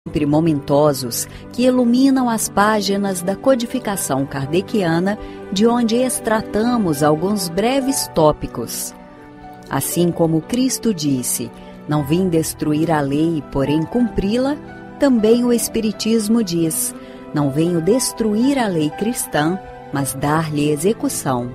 sempre momentosos que iluminam as páginas da codificação kardeciana, de onde extratamos alguns breves tópicos. Assim como Cristo disse, não vim destruir a lei, porém cumpri-la, também o Espiritismo diz, não venho destruir a lei cristã, mas dar-lhe execução.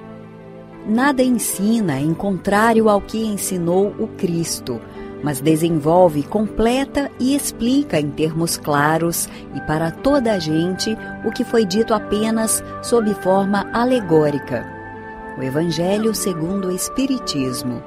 Nada ensina em contrário ao que ensinou o Cristo, mas desenvolve, completa e explica em termos claros e para toda a gente o que foi dito apenas sob forma alegórica. O Evangelho segundo o Espiritismo.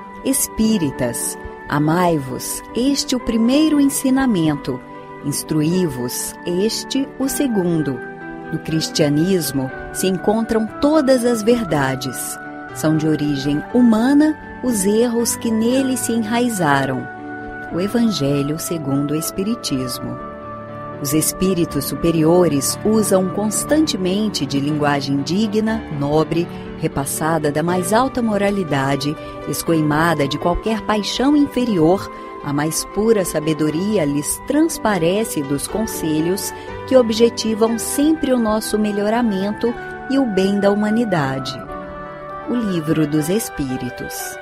Espíritas, amai-vos, este o primeiro ensinamento, instruí-vos, este o segundo. No cristianismo se encontram todas as verdades. São de origem humana os erros que nele se enraizaram. O Evangelho segundo o Espiritismo. Os espíritos superiores usam constantemente de linguagem digna, nobre, repassada da mais alta moralidade, escoimada de qualquer paixão inferior, a mais pura sabedoria lhes transparece dos conselhos que objetivam sempre o nosso melhoramento e o bem da humanidade. O Livro dos Espíritos.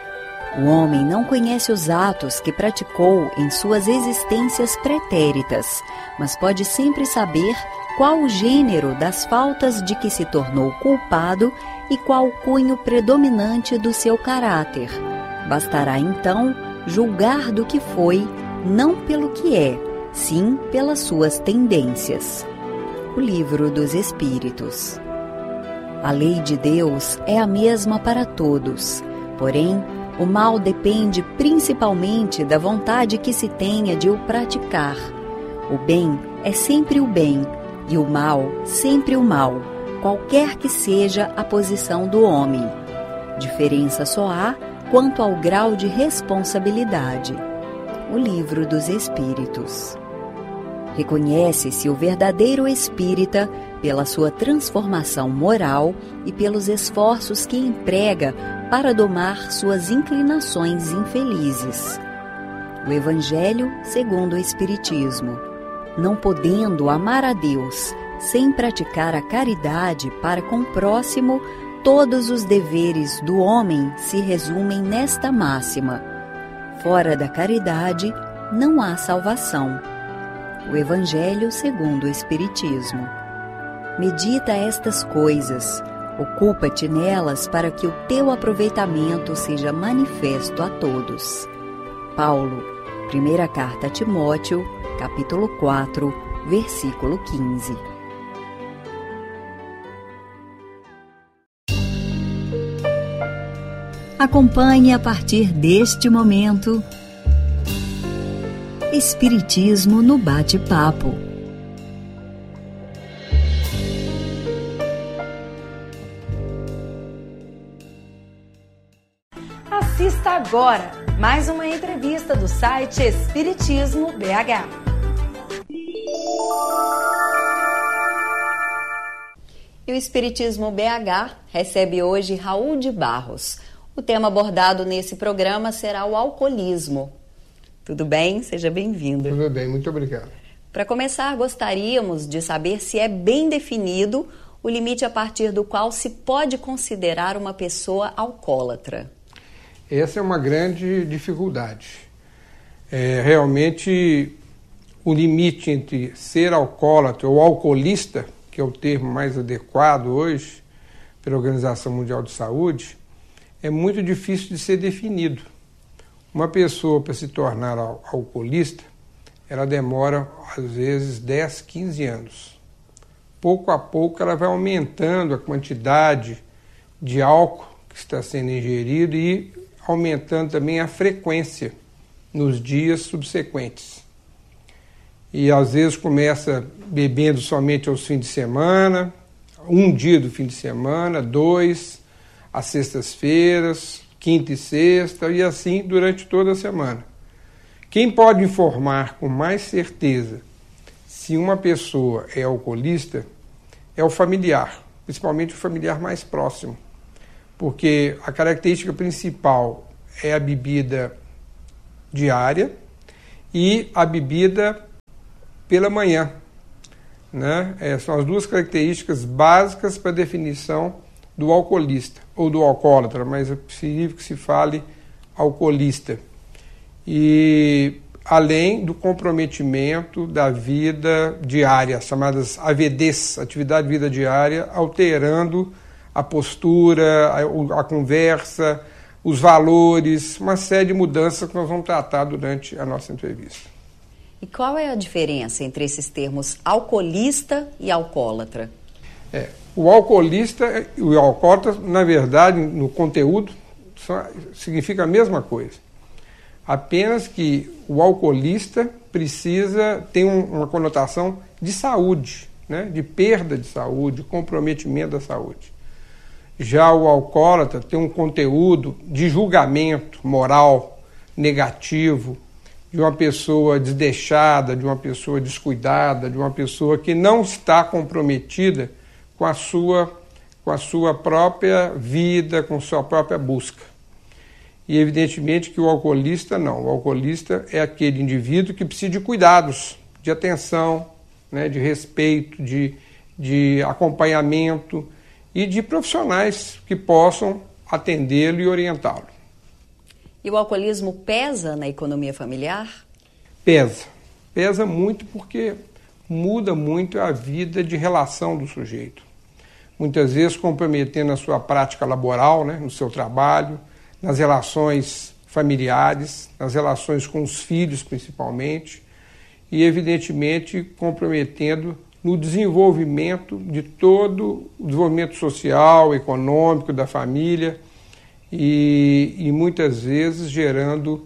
O homem não conhece os atos que praticou em suas existências pretéritas, mas pode sempre saber qual o gênero das faltas de que se tornou culpado e qual o cunho predominante do seu caráter. Bastará então julgar do que foi, não pelo que é, sim pelas suas tendências. O Livro dos Espíritos. A lei de Deus é a mesma para todos, porém, o mal depende principalmente da vontade que se tenha de o praticar. O bem é sempre o bem, e o mal sempre o mal, qualquer que seja a posição do homem. Diferença só há quanto ao grau de responsabilidade. O Livro dos Espíritos. Reconhece-se o verdadeiro espírita pela sua transformação moral e pelos esforços que emprega para domar suas inclinações infelizes. O Evangelho segundo o Espiritismo. Não podendo amar a Deus sem praticar a caridade para com o próximo, todos os deveres do homem se resumem nesta máxima: fora da caridade não há salvação. O Evangelho segundo o Espiritismo. Medita estas coisas, ocupa-te nelas para que o teu aproveitamento seja manifesto a todos. Paulo, primeira carta a Timóteo, capítulo 4, versículo 15. Acompanhe a partir deste momento Espiritismo no Bate-Papo. Assista agora mais uma entrevista do site Espiritismo BH. E o Espiritismo BH recebe hoje Raul de Barros. O tema abordado nesse programa será o alcoolismo. Tudo bem? Seja bem-vindo. Tudo bem, muito obrigado. Para começar, gostaríamos de saber se é bem definido o limite a partir do qual se pode considerar uma pessoa alcoólatra. Essa é uma grande dificuldade. Realmente, o limite entre ser alcoólatra ou alcoolista, que é o termo mais adequado hoje pela Organização Mundial de Saúde, é muito difícil de ser definido. Uma pessoa, para se tornar alcoolista, ela demora, às vezes, 10, 15 anos. Pouco a pouco, ela vai aumentando a quantidade de álcool que está sendo ingerido e aumentando também a frequência nos dias subsequentes. E, às vezes, começa bebendo somente aos fins de semana, um dia do fim de semana, 2, às sextas-feiras, quinta e sexta, e assim durante toda a semana. Quem pode informar com mais certeza se uma pessoa é alcoolista é o familiar, principalmente o familiar mais próximo, porque a característica principal é a bebida diária e a bebida pela manhã, né? São as duas características básicas para a definição do alcoolista, ou do alcoólatra, mas é preferível que se fale alcoolista. E além do comprometimento da vida diária, chamadas AVDs, atividade de vida diária, alterando a postura, a conversa, os valores, uma série de mudanças que nós vamos tratar durante a nossa entrevista. E qual é a diferença entre esses termos alcoolista e alcoólatra? O alcoolista e o alcoólatra, na verdade, no conteúdo, significa a mesma coisa. Apenas que o alcoolista tem uma conotação de saúde, né? De perda de saúde, comprometimento da saúde. Já o alcoólatra tem um conteúdo de julgamento moral negativo, de uma pessoa desdeixada, de uma pessoa descuidada, de uma pessoa que não está comprometida com a sua própria vida, com sua própria busca. E evidentemente que o alcoolista não. O alcoolista é aquele indivíduo que precisa de cuidados, de atenção, né, de respeito, de acompanhamento e de profissionais que possam atendê-lo e orientá-lo. E o alcoolismo pesa na economia familiar? Pesa. Pesa muito porque muda muito a vida de relação do sujeito. Muitas vezes comprometendo a sua prática laboral, né, no seu trabalho, nas relações familiares, nas relações com os filhos principalmente, e evidentemente comprometendo no desenvolvimento de todo o desenvolvimento social, econômico da família e muitas vezes gerando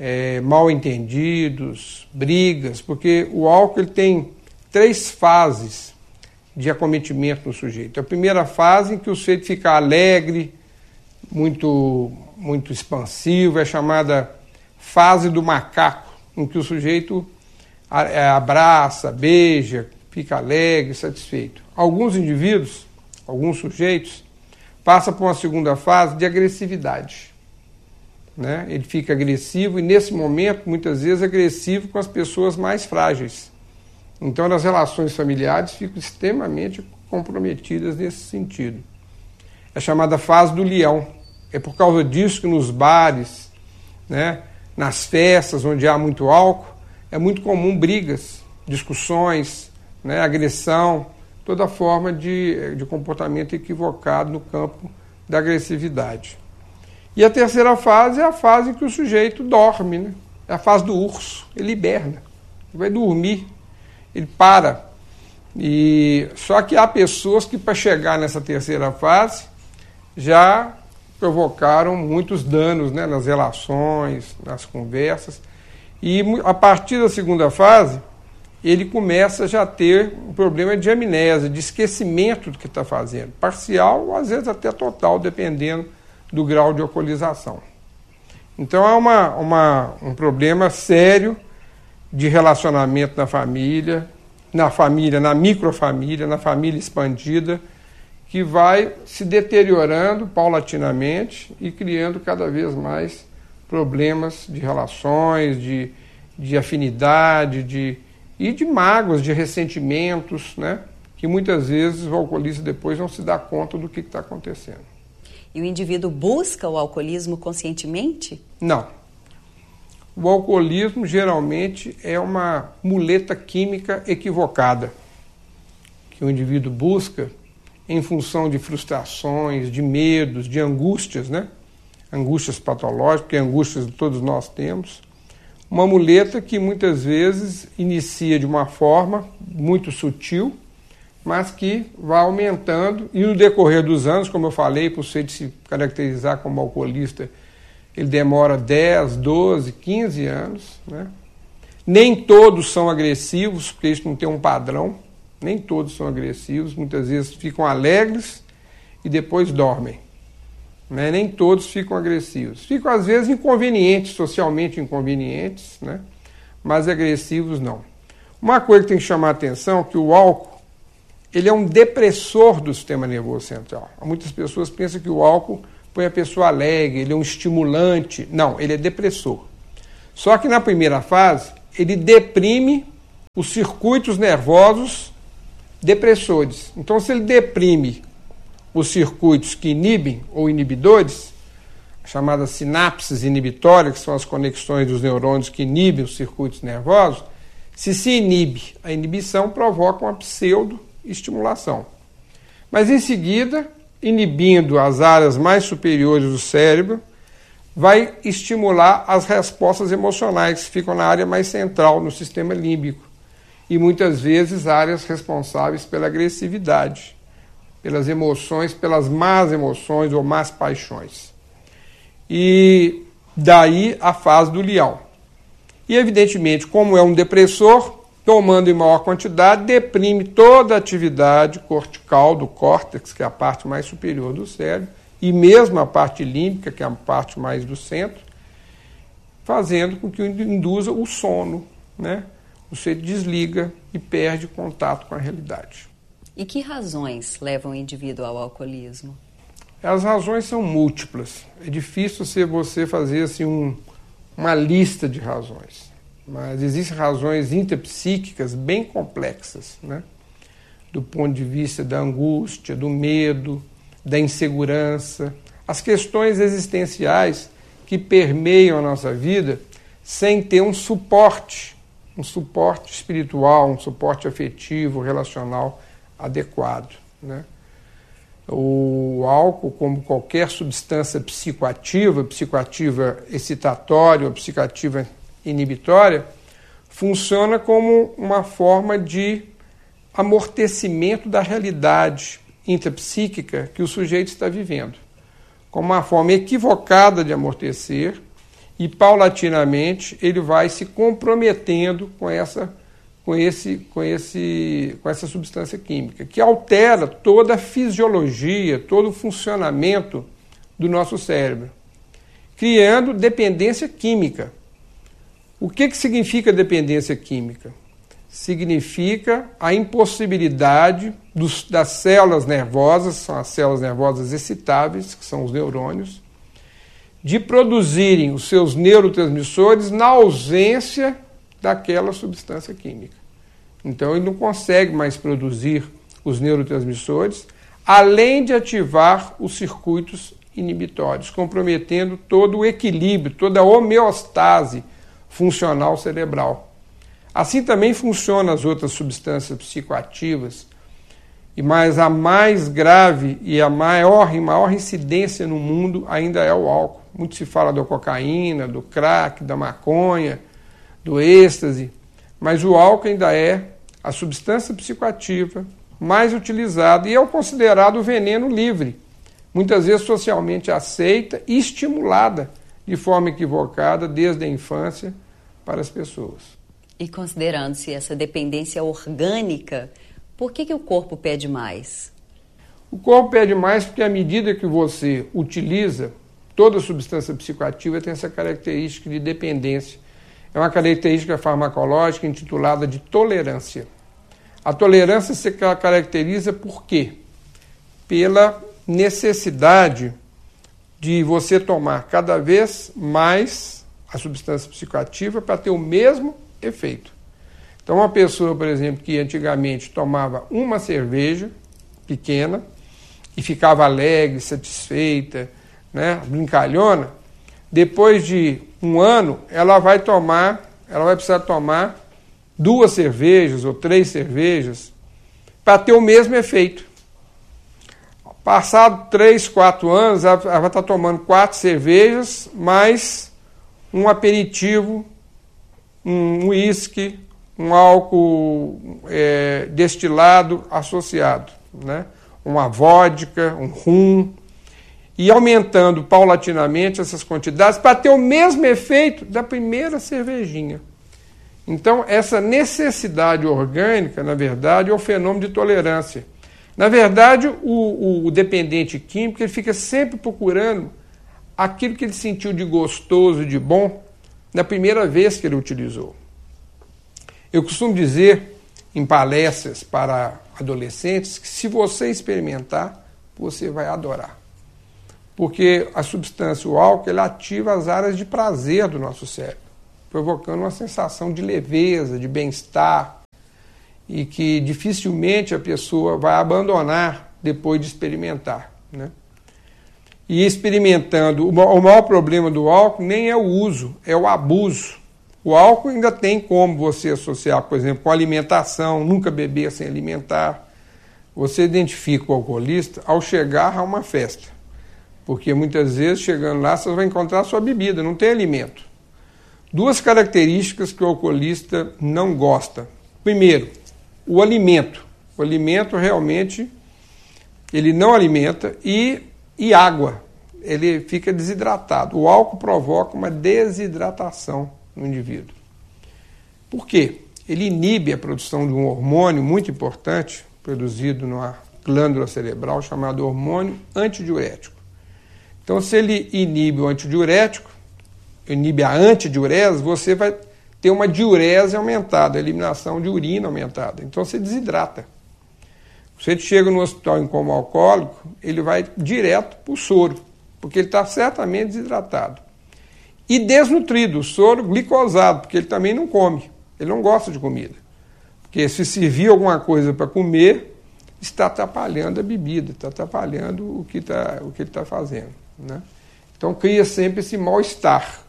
mal-entendidos, brigas, porque o álcool ele tem 3 fases de acometimento no sujeito. A primeira fase em que o sujeito fica alegre, muito expansivo, é chamada fase do macaco, em que o sujeito abraça, beija, fica alegre, satisfeito. Alguns indivíduos, alguns sujeitos, passam por uma segunda fase de agressividade, né? Ele fica agressivo e, nesse momento, muitas vezes agressivo com as pessoas mais frágeis. Então, as relações familiares ficam extremamente comprometidas nesse sentido. É chamada fase do leão. É por causa disso que nos bares, né, nas festas onde há muito álcool, é muito comum brigas, discussões, né, agressão, toda forma de comportamento equivocado no campo da agressividade. E a terceira fase é a fase em que o sujeito dorme, né? É a fase do urso, ele hiberna, ele vai dormir, ele para. Só que há pessoas que, para chegar nessa terceira fase, já provocaram muitos danos, né, nas relações, nas conversas. E a partir da segunda fase, ele começa já a ter um problema de amnésia, de esquecimento do que está fazendo. Parcial, ou às vezes até total, dependendo do grau de alcoolização. Então há um problema sério de relacionamento na família, na microfamília, na família expandida, que vai se deteriorando paulatinamente e criando cada vez mais problemas de relações, de afinidade, e de mágoas, de ressentimentos, né? Que muitas vezes o alcoolista depois não se dá conta do que está acontecendo. E o indivíduo busca o alcoolismo conscientemente? Não. O alcoolismo geralmente é uma muleta química equivocada, que o indivíduo busca em função de frustrações, de medos, de angústias, né? Angústias patológicas, que angústias todos nós temos. Uma muleta que muitas vezes inicia de uma forma muito sutil, mas que vai aumentando, e no decorrer dos anos, como eu falei, por você se caracterizar como alcoolista, ele demora 10, 12, 15 anos, né? Nem todos são agressivos, porque isso não tem um padrão, nem todos são agressivos, muitas vezes ficam alegres e depois dormem. Né? Nem todos ficam agressivos. Ficam, às vezes, inconvenientes, socialmente inconvenientes, né? Mas agressivos não. Uma coisa que tem que chamar a atenção é que o álcool ele é um depressor do sistema nervoso central. Muitas pessoas pensam que o álcool põe a pessoa alegre, ele é um estimulante. Não, ele é depressor. Só que na primeira fase, ele deprime os circuitos nervosos depressores. Então, se ele deprime os circuitos que inibem ou inibidores, chamadas sinapses inibitórias, que são as conexões dos neurônios que inibem os circuitos nervosos, se inibe, a inibição provoca uma pseudo-estimulação. Mas, em seguida, inibindo as áreas mais superiores do cérebro, vai estimular as respostas emocionais, que ficam na área mais central, no sistema límbico, e muitas vezes áreas responsáveis pela agressividade, pelas emoções, pelas más emoções ou más paixões. E daí a fase do leão. E, evidentemente, como é um depressor, tomando em maior quantidade, deprime toda a atividade cortical do córtex, que é a parte mais superior do cérebro, e mesmo a parte límbica, que é a parte mais do centro, fazendo com que induza o sono, né? Você desliga e perde contato com a realidade. E que razões levam o indivíduo ao alcoolismo? As razões são múltiplas. É difícil você fazer assim, uma lista de razões. Mas existem razões intrapsíquicas bem complexas, né? Do ponto de vista da angústia, do medo, da insegurança, as questões existenciais que permeiam a nossa vida sem ter um suporte espiritual, um suporte afetivo, relacional adequado, né? O álcool, como qualquer substância psicoativa excitatória ou psicoativa inibitória, funciona como uma forma de amortecimento da realidade intrapsíquica que o sujeito está vivendo, como uma forma equivocada de amortecer, e paulatinamente ele vai se comprometendo com essa substância química, que altera toda a fisiologia, todo o funcionamento do nosso cérebro, criando dependência química. O que significa dependência química? Significa a impossibilidade das células nervosas, são as células nervosas excitáveis, que são os neurônios, de produzirem os seus neurotransmissores na ausência daquela substância química. Então ele não consegue mais produzir os neurotransmissores, além de ativar os circuitos inibitórios, comprometendo todo o equilíbrio, toda a homeostase funcional cerebral. Assim também funcionam as outras substâncias psicoativas, mas a mais grave e a maior incidência no mundo ainda é o álcool. Muito se fala da cocaína, do crack, da maconha, do êxtase, mas o álcool ainda é a substância psicoativa mais utilizada e é o considerado veneno livre, muitas vezes socialmente aceita e estimulada de forma equivocada desde a infância para as pessoas. E considerando-se essa dependência orgânica, por que o corpo pede mais? O corpo pede mais porque à medida que você utiliza, toda substância psicoativa tem essa característica de dependência. É uma característica farmacológica intitulada de tolerância. A tolerância se caracteriza por quê? Pela necessidade de você tomar cada vez mais a substância psicoativa para ter o mesmo efeito. Então, uma pessoa, por exemplo, que antigamente tomava uma cerveja pequena e ficava alegre, satisfeita, né, brincalhona, depois de um ano, ela vai precisar tomar 2 cervejas ou 3 cervejas para ter o mesmo efeito. Passado 3, 4 anos, ela vai estar tomando 4 cervejas, mais um aperitivo, um uísque, um álcool destilado associado, né? Uma vodka, um rum, e aumentando paulatinamente essas quantidades para ter o mesmo efeito da primeira cervejinha. Então, essa necessidade orgânica, na verdade, é o fenômeno de tolerância. Na verdade, o dependente químico ele fica sempre procurando aquilo que ele sentiu de gostoso, de bom, na primeira vez que ele utilizou. Eu costumo dizer em palestras para adolescentes que se você experimentar, você vai adorar. Porque a substância, o álcool, ele ativa as áreas de prazer do nosso cérebro, provocando uma sensação de leveza, de bem-estar, e que dificilmente a pessoa vai abandonar depois de experimentar, né? E experimentando, o maior problema do álcool nem é o uso, é o abuso. O álcool ainda tem como você associar, por exemplo, com alimentação, nunca beber sem alimentar. Você identifica o alcoolista ao chegar a uma festa, porque muitas vezes, chegando lá, você vai encontrar a sua bebida, não tem alimento. Duas características que o alcoolista não gosta. Primeiro, o alimento. O alimento realmente, ele não alimenta, e água. Ele fica desidratado. O álcool provoca uma desidratação no indivíduo. Por quê? Ele inibe a produção de um hormônio muito importante, produzido numa glândula cerebral, chamado hormônio antidiurético. Então, se ele inibe o antidiurético, inibe a antidiurese, você vai ter uma diurese aumentada, a eliminação de urina aumentada. Então, você desidrata. Se ele chega no hospital em coma alcoólico, ele vai direto para o soro, porque ele está certamente desidratado. E desnutrido, o soro glicosado, porque ele também não come, ele não gosta de comida. Porque se servir alguma coisa para comer, está atrapalhando a bebida, está atrapalhando o que ele está fazendo, né? Então cria sempre esse mal-estar.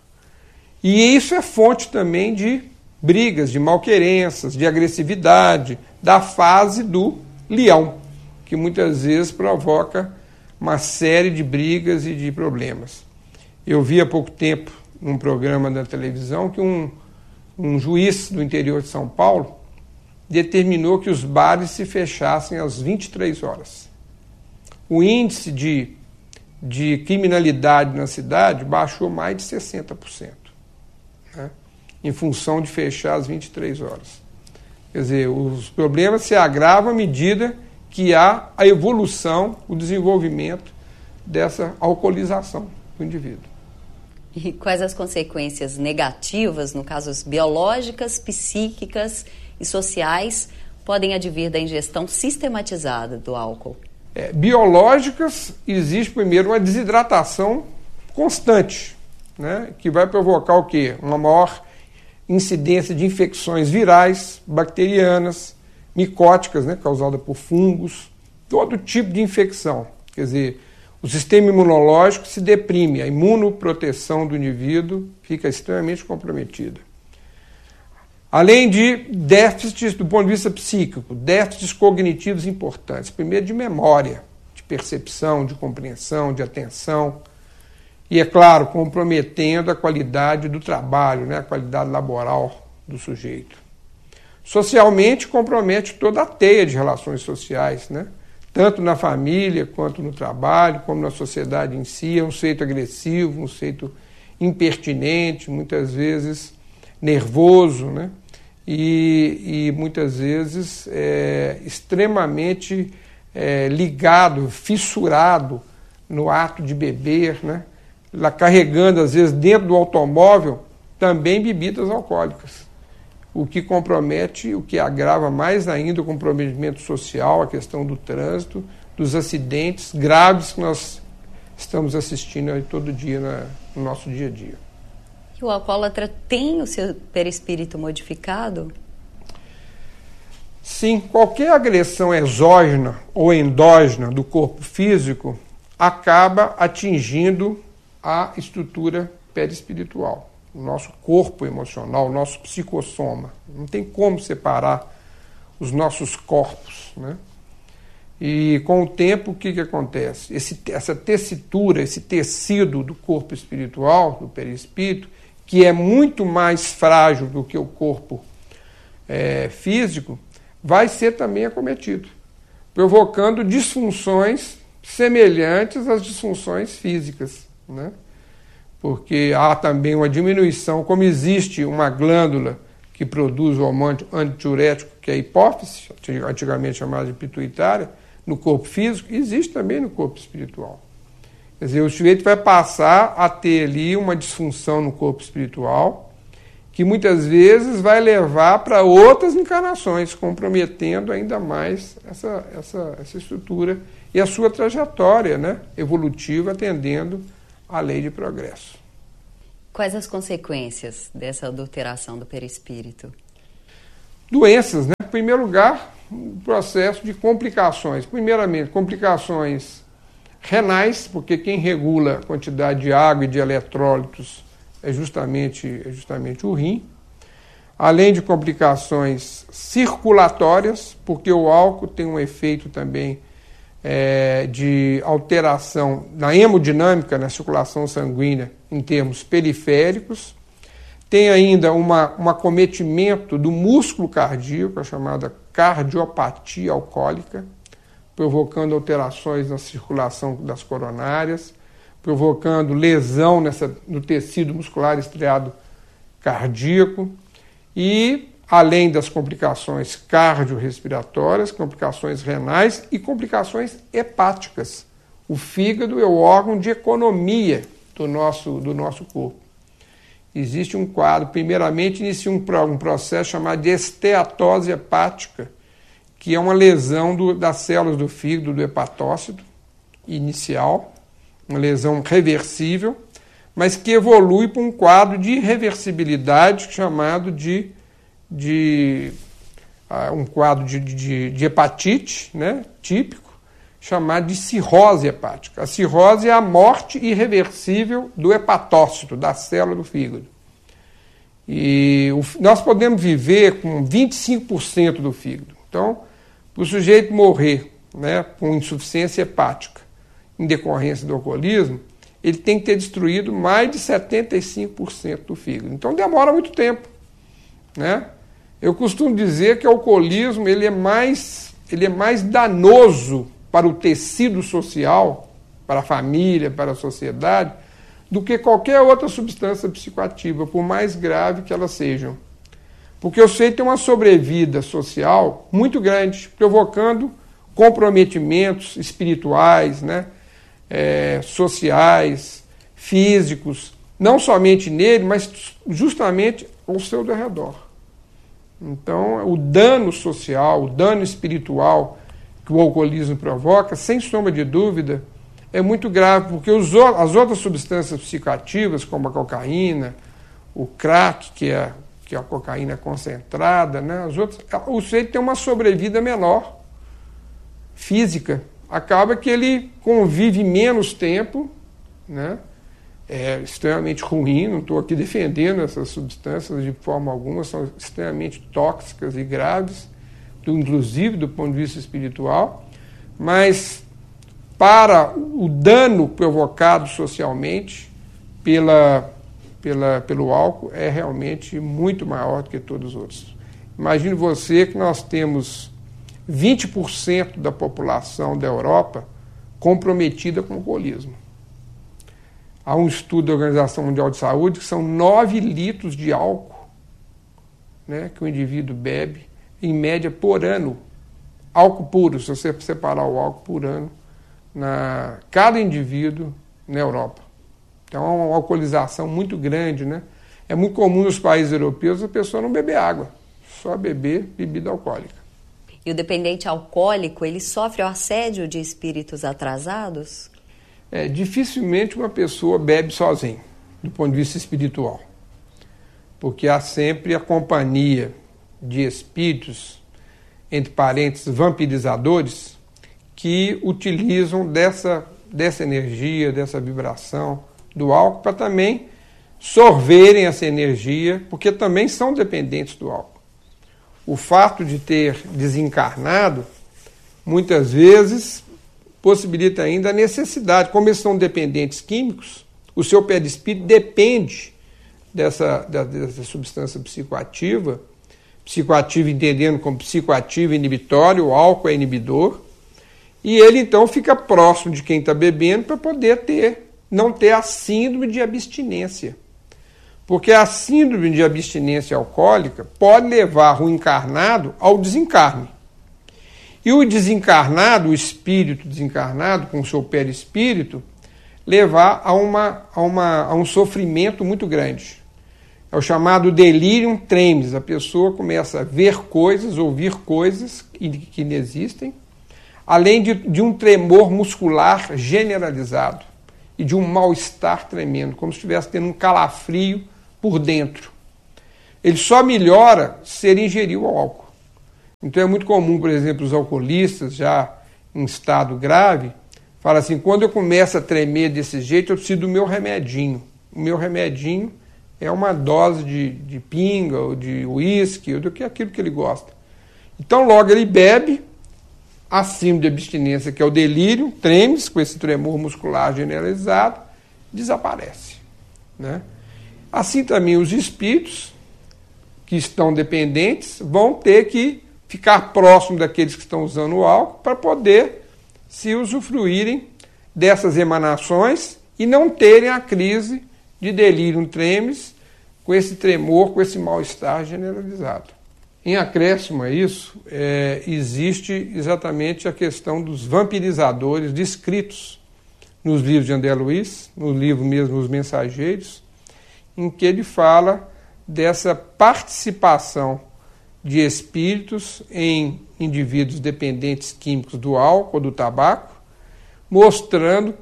E isso é fonte também de brigas, de malquerenças, de agressividade, da fase do leão, que muitas vezes provoca uma série de brigas e de problemas. Eu vi há pouco tempo, num programa da televisão, que um juiz do interior de São Paulo determinou que os bares se fechassem às 23 horas. O índice de criminalidade na cidade baixou mais de 60%, né, em função de fechar às 23 horas. Quer dizer, os problemas se agravam à medida que há a evolução, o desenvolvimento dessa alcoolização do indivíduo. E quais as consequências negativas, no caso biológicas, psíquicas e sociais, podem advir da ingestão sistematizada do álcool? Biológicas, existe primeiro uma desidratação constante, né, que vai provocar o quê? Uma maior incidência de infecções virais, bacterianas, micóticas, né, causada por fungos, todo tipo de infecção. Quer dizer, o sistema imunológico se deprime, a imunoproteção do indivíduo fica extremamente comprometida. Além de déficits do ponto de vista psíquico, déficits cognitivos importantes. Primeiro, de memória, de percepção, de compreensão, de atenção. E, é claro, comprometendo a qualidade do trabalho, né, a qualidade laboral do sujeito. Socialmente, compromete toda a teia de relações sociais, né? Tanto na família, quanto no trabalho, como na sociedade em si. É um sujeito agressivo, um sujeito impertinente, muitas vezes nervoso, né? E muitas vezes extremamente ligado, fissurado no ato de beber, né? Lá carregando, às vezes, dentro do automóvel, também bebidas alcoólicas. O que compromete, o que agrava mais ainda o comprometimento social, a questão do trânsito, dos acidentes graves que nós estamos assistindo aí todo dia no nosso dia a dia. E o alcoólatra tem o seu perispírito modificado? Sim, qualquer agressão exógena ou endógena do corpo físico acaba atingindo a estrutura perispiritual. O nosso corpo emocional, o nosso psicossoma. Não tem como separar os nossos corpos, né? E com o tempo, o que acontece? Essa tessitura, esse tecido do corpo espiritual, do perispírito, que é muito mais frágil do que o corpo físico, vai ser também acometido, provocando disfunções semelhantes às disfunções físicas, né? Porque há também uma diminuição, como existe uma glândula que produz o hormônio antidiurético, que é a hipófise, antigamente chamada de pituitária, no corpo físico, existe também no corpo espiritual. Quer dizer, o sujeito vai passar a ter ali uma disfunção no corpo espiritual, que muitas vezes vai levar para outras encarnações, comprometendo ainda mais essa estrutura e a sua trajetória, né, evolutiva, atendendo à lei de progresso. Quais as consequências dessa adulteração do perispírito? Doenças, né? primeiro lugar, o processo de complicações. Primeiramente, complicações renais, porque quem regula a quantidade de água e de eletrólitos é justamente o rim. Além de complicações circulatórias, porque o álcool tem um efeito também de alteração na hemodinâmica, na circulação sanguínea, em termos periféricos. Tem ainda um acometimento do músculo cardíaco, a chamada cardiopatia alcoólica, provocando alterações na circulação das coronárias, provocando lesão no tecido muscular estriado cardíaco e, além das complicações cardiorrespiratórias, complicações renais e complicações hepáticas. O fígado é o órgão de economia do nosso corpo. Existe um quadro, primeiramente inicia um processo chamado de esteatose hepática, que é uma lesão das células do fígado, do hepatócito inicial, uma lesão reversível, mas que evolui para um quadro de irreversibilidade chamado de um quadro de hepatite, né, típico, chamado de cirrose hepática. A cirrose é a morte irreversível do hepatócito, da célula do fígado. E nós podemos viver com 25% do fígado. Então, para o sujeito morrer, né, com insuficiência hepática em decorrência do alcoolismo, ele tem que ter destruído mais de 75% do fígado. Então demora muito tempo, né? Eu costumo dizer que o alcoolismo ele é mais danoso para o tecido social, para a família, para a sociedade, do que qualquer outra substância psicoativa, por mais grave que elas sejam. Porque eu sei que tem uma sobrevida social muito grande, provocando comprometimentos espirituais, né? Sociais, físicos, não somente nele, mas justamente ao seu redor. Então, o dano social, o dano espiritual que o alcoolismo provoca, sem sombra de dúvida, é muito grave, porque as outras substâncias psicoativas, como a cocaína, o crack, que é a cocaína concentrada, né, o sujeito tem uma sobrevida menor, física. Acaba que ele convive menos tempo, né? É extremamente ruim, não estou aqui defendendo essas substâncias de forma alguma, são extremamente tóxicas e graves, inclusive do ponto de vista espiritual, mas para o dano provocado socialmente pelo álcool é realmente muito maior do que todos os outros. Imagine você que nós temos 20% da população da Europa comprometida com o alcoolismo. Há um estudo da Organização Mundial de Saúde que são 9 litros de álcool, né, que o indivíduo bebe, em média, por ano. Álcool puro, se você separar o álcool por ano, cada indivíduo na Europa. Então, é uma alcoolização muito grande, né? É muito comum nos países europeus a pessoa não beber água, só beber bebida alcoólica. E o dependente alcoólico, ele sofre o assédio de espíritos atrasados? Dificilmente uma pessoa bebe sozinha, do ponto de vista espiritual. Porque há sempre a companhia de espíritos, entre parênteses, vampirizadores, que utilizam dessa energia, dessa vibração do álcool para também sorverem essa energia, porque também são dependentes do álcool. O fato de ter desencarnado, muitas vezes, possibilita ainda a necessidade. Como eles são dependentes químicos, o seu perispírito depende dessa substância psicoativa entendendo como psicoativo inibitório, o álcool é inibidor, e ele então fica próximo de quem está bebendo para poder não ter a síndrome de abstinência. Porque a síndrome de abstinência alcoólica pode levar o encarnado ao desencarne. E o desencarnado, o espírito desencarnado, com o seu perispírito, levar a um sofrimento muito grande. É o chamado delirium tremens. A pessoa começa a ver coisas, ouvir coisas que não existem, além de um tremor muscular generalizado e de um mal-estar tremendo, como se estivesse tendo um calafrio por dentro. Ele só melhora se ele ingerir o álcool. Então é muito comum, por exemplo, os alcoolistas já em estado grave, falam assim, quando eu começo a tremer desse jeito, eu preciso do meu remedinho. O meu remedinho é uma dose de pinga, ou de uísque, ou do que aquilo que ele gosta. Então logo ele bebe, a síndrome de abstinência, que é o delírio, treme com esse tremor muscular generalizado, desaparece, né? Assim também os espíritos que estão dependentes vão ter que ficar próximo daqueles que estão usando o álcool para poder se usufruírem dessas emanações e não terem a crise de delírio tremens com esse tremor, com esse mal-estar generalizado. Em acréscimo a isso, existe exatamente a questão dos vampirizadores descritos nos livros de André Luiz, no livro mesmo Os Mensageiros, em que ele fala dessa participação de espíritos em indivíduos dependentes químicos do álcool ou do tabaco, mostrando